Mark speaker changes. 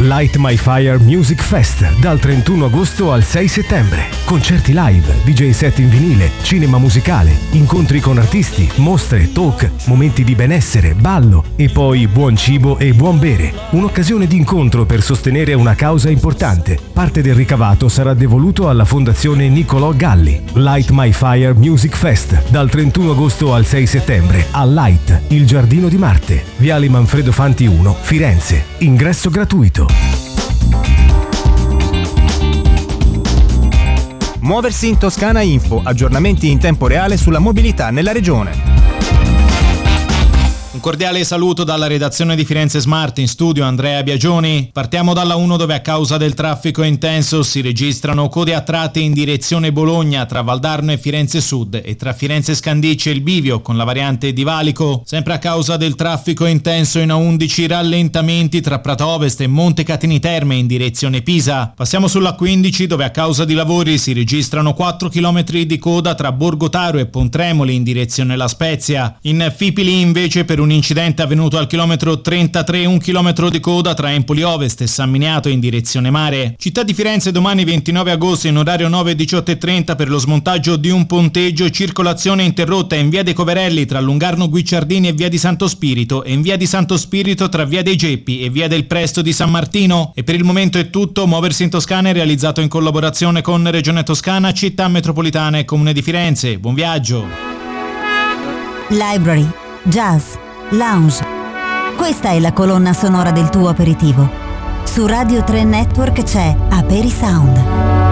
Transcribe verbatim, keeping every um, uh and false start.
Speaker 1: Light My Fire Music Fest dal trentuno agosto al sei settembre. Concerti live, D J set in vinile, cinema musicale, incontri con artisti, mostre, talk, momenti di benessere, ballo e poi buon cibo e buon bere. Un'occasione di incontro per sostenere una causa importante. Parte del ricavato sarà devoluto alla Fondazione Niccolò Galli. Light My Fire Music Fest dal trentuno agosto al sei settembre a Light, il Giardino di Marte, Viale Manfredo Fanti uno, Firenze. Ingresso gratuito.
Speaker 2: Muoversi in Toscana Info, aggiornamenti in tempo reale sulla mobilità nella regione.
Speaker 3: Un cordiale saluto dalla redazione di Firenze Smart, in studio Andrea Biagioni. Partiamo dalla uno, dove a causa del traffico intenso si registrano code a tratte in direzione Bologna tra Valdarno e Firenze Sud e tra Firenze Scandicci e il Bivio con la variante di Valico. Sempre a causa del traffico intenso in A undici rallentamenti tra Prato Ovest e Monte Catini Terme in direzione Pisa. Passiamo sulla quindici, dove a causa di lavori si registrano quattro chilometri di coda tra Borgotaro e Pontremoli in direzione La Spezia. In Fipili invece, per un incidente avvenuto al chilometro trentatré, un chilometro di coda tra Empoli Ovest e San Miniato in direzione mare. Città di Firenze domani ventinove agosto in orario nove, diciotto e trenta per lo smontaggio di un ponteggio, circolazione interrotta in via dei Coverelli tra Lungarno Guicciardini e via di Santo Spirito e in via di Santo Spirito tra via dei Geppi e via del Presto di San Martino. E per il momento è tutto. Muoversi in Toscana è realizzato in collaborazione con Regione Toscana, Città Metropolitana e Comune di Firenze. Buon viaggio.
Speaker 4: Library, jazz, lounge. Questa è la colonna sonora del tuo aperitivo. Su Radio tre Network c'è Aperi Sound.